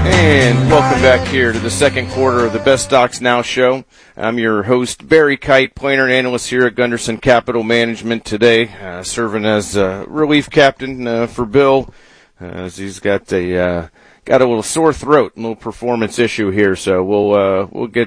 And welcome back here to the second quarter of the Best Stocks Now show. I'm your host, Barry Kite, planner and analyst here at Gunderson Capital Management today, serving as relief captain for Bill, as he's got a little sore throat, a little performance issue here. So we'll get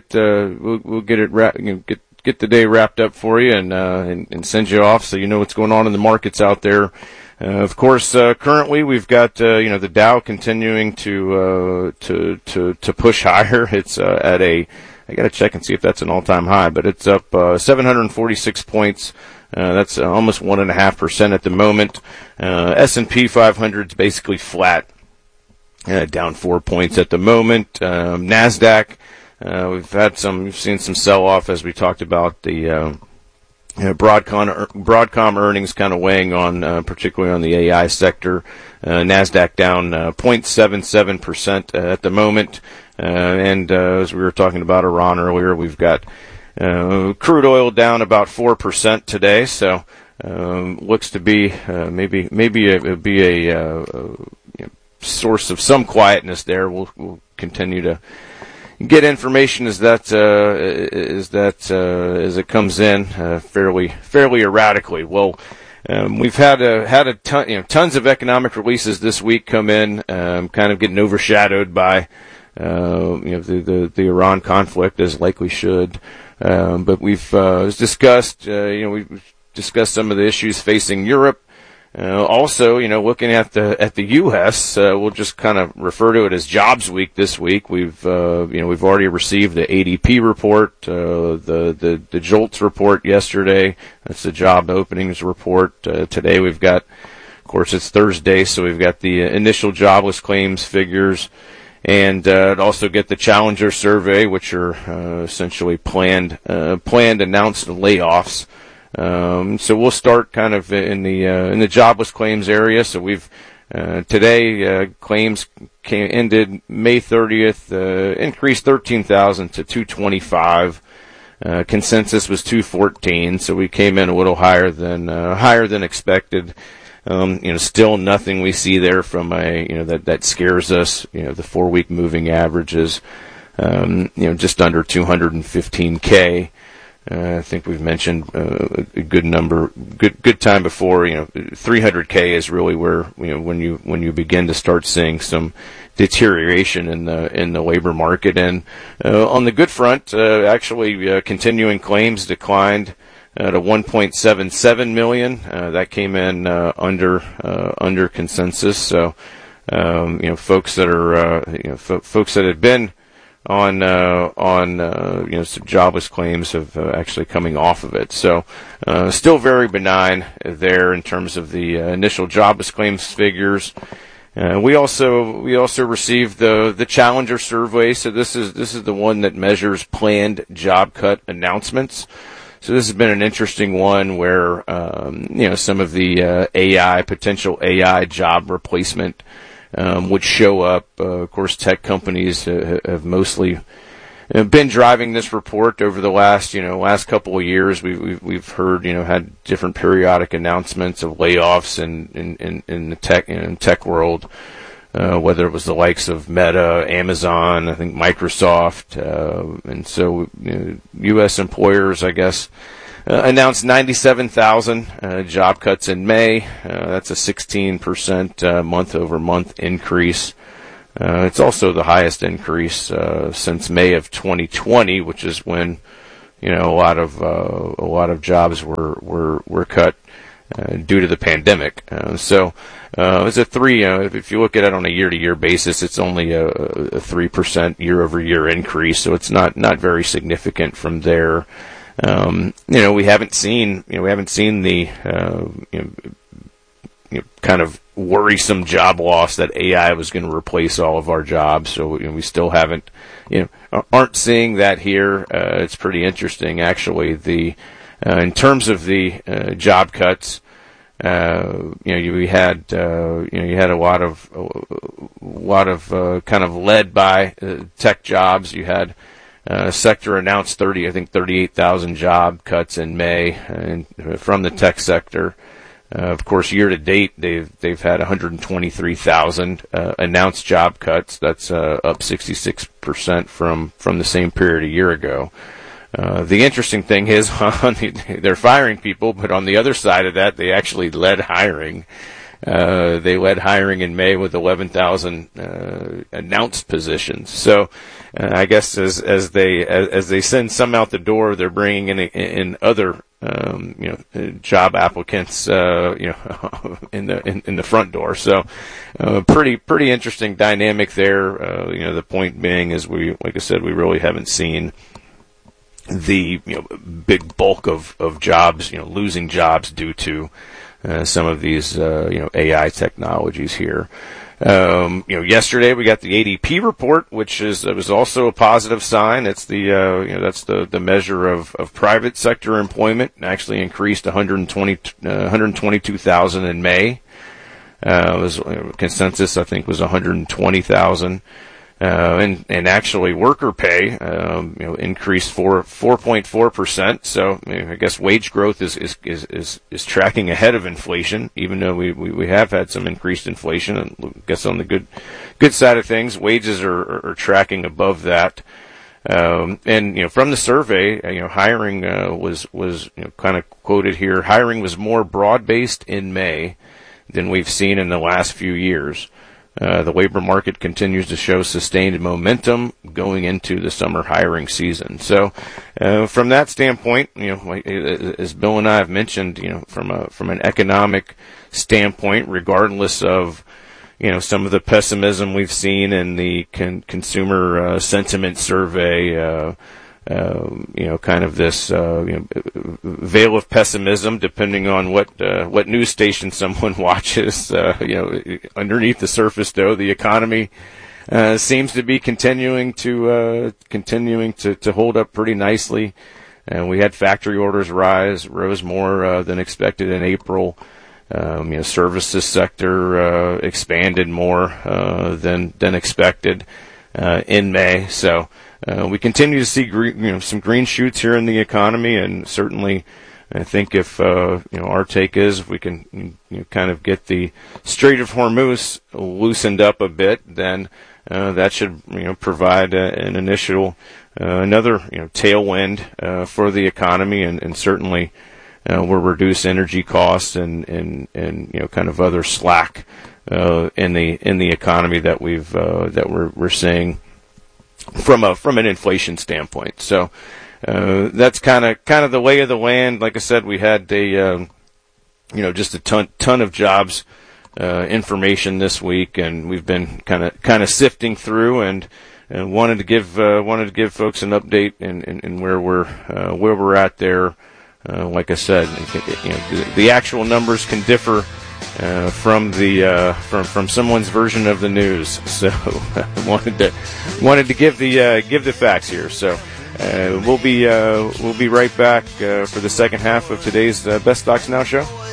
it get the day wrapped up for you and send you off so you know what's going on in the markets out there. Of course, currently we've got the Dow continuing to push higher. It's I got to check and see if that's an all-time high, but it's up 746 points. That's almost 1.5% at the moment. S&P 500 is basically flat, down 4 points at the moment. Nasdaq, we've seen some sell-off as we talked about the Broadcom earnings kind of weighing on, particularly on the AI sector. Nasdaq down 0.77% at the moment. And as we were talking about Iran earlier, we've got crude oil down about 4% today. So looks to be maybe it would be a source of some quietness there. We'll continue to get information as it comes in fairly erratically. Well, we've had a ton, tons of economic releases this week come in, kind of getting overshadowed by the Iran conflict, as likely should. But we've discussed some of the issues facing Europe. Also, looking at the U.S., we'll just kind of refer to it as Jobs Week this week. We've already received the ADP report, the JOLTS report yesterday. That's the job openings report. Today we've got, of course, it's Thursday, so we've got the initial jobless claims figures, and also get the Challenger survey, which are essentially planned announced layoffs. So we'll start kind of in the jobless claims area. So we've today claims ended May 30th, increased 13,000 to 225. Consensus was 214, so we came in a little higher than expected. Still nothing we see there from that scares us. The 4-week moving averages, just under 215K. I think we've mentioned a good number, good time before. 300K is really where when you begin to start seeing some deterioration in the labor market. And on the good front, actually continuing claims declined to 1.77 million. That came in under consensus. So folks that are folks that had been on some jobless claims have actually coming off of it. So still very benign there in terms of the initial jobless claims figures. We also received the Challenger survey. So this is the one that measures planned job cut announcements. So this has been an interesting one where some of the potential AI job replacement would show up. Of course, tech companies have mostly been driving this report over the last couple of years. We've heard, had different periodic announcements of layoffs in the tech world, whether it was the likes of Meta, Amazon, I think Microsoft, and so U.S. employers, I guess, announced 97,000 job cuts in May. That's a 16% month-over-month increase. It's also the highest increase since May of 2020, which is when a lot of jobs were cut due to the pandemic. So it's a three. If you look at it on a year-to-year basis, it's only a 3% year-over-year increase. So it's not very significant from there. We haven't seen the kind of worrisome job loss that AI was going to replace all of our jobs. So we still aren't seeing that here. It's pretty interesting, actually. In terms of the job cuts, you had a lot of kind of led by tech jobs. You had sector announced 38,000 job cuts in May from the tech sector. Of course, year to date, they've had 123,000 announced job cuts. That's up 66% from the same period a year ago. The interesting thing is they're firing people, but on the other side of that, they actually led hiring. They led hiring in May with 11,000 announced positions. So I guess as they send some out the door, they're bringing in other job applicants in the front door. So pretty interesting dynamic there. The point being is like I said, we really haven't seen the big bulk of jobs, losing jobs due to some of these AI technologies here. Yesterday we got the ADP report, which was also a positive sign. It's that's the measure of private sector employment. It actually increased 122,000 in May. Consensus I think was 120,000. And actually worker pay, increased 4.4%. So I guess wage growth is tracking ahead of inflation, even though we have had some increased inflation. And I guess on the good side of things, wages are tracking above that. And from the survey, hiring was kind of quoted here. Hiring was more broad-based in May than we've seen in the last few years. The labor market continues to show sustained momentum going into the summer hiring season. So, from that standpoint, as Bill and I have mentioned, from an economic standpoint, regardless of, some of the pessimism we've seen in the consumer sentiment survey, kind of this veil of pessimism, depending on what news station someone watches. Underneath the surface, though, the economy seems to be continuing to hold up pretty nicely. We had factory orders rose more than expected in April. Services sector expanded more than expected in May. So. We continue to see some green shoots here in the economy, and certainly I think if our take is if we can kind of get the Strait of Hormuz loosened up a bit, then that should provide an initial another tailwind for the economy, and certainly will reduce energy costs and kind of other slack in the economy that we're seeing from an inflation standpoint. So that's kind of the lay of the land. Like I said, we had just a ton of jobs information this week, and we've been kind of sifting through and wanted to give folks an update in where we're at there. Like I said, the actual numbers can differ from someone's version of the news. So wanted to give the facts here. So we'll be right back for the second half of today's Best Stocks Now show.